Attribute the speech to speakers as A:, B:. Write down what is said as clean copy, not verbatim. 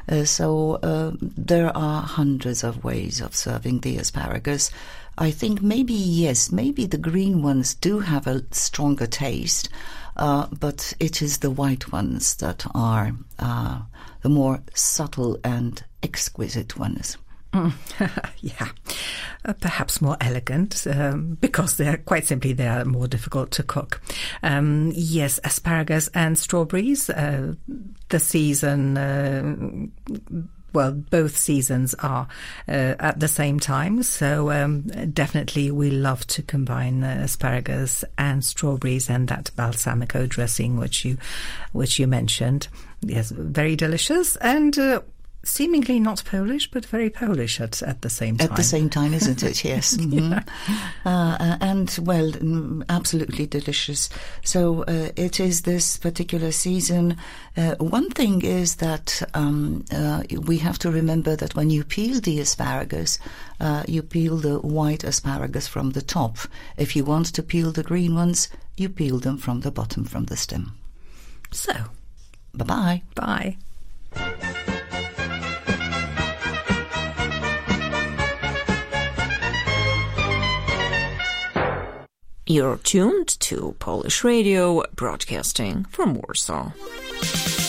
A: So there are hundreds of ways of serving the asparagus. I think maybe the green ones do have a stronger taste, but it is the white ones that are the more subtle and exquisite ones.
B: Yeah, perhaps more elegant because they are more difficult to cook. Yes, asparagus and strawberries. The season. Well, both seasons are at the same time, so definitely we love to combine asparagus and strawberries and that balsamico dressing which you mentioned. Yes, very delicious and seemingly not Polish, but very Polish at the same time.
A: At the same time, isn't it? Yes. Mm-hmm. Yeah. And, well, absolutely delicious. So it is this particular season. One thing is that we have to remember that when you peel the asparagus, you peel the white asparagus from the top. If you want to peel the green ones, you peel them from the bottom, from the stem.
B: So,
A: bye-bye.
B: Bye.
C: You're tuned to Polish Radio, broadcasting from Warsaw.